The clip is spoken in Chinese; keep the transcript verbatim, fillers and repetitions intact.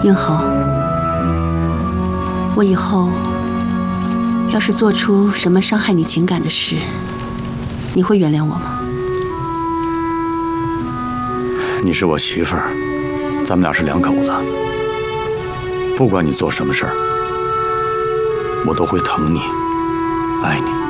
英恒，我以后要是做出什么伤害你情感的事，你会原谅我吗？ 你是我媳妇儿，咱们俩是两口子。不管你做什么事儿，我都会疼你、爱你。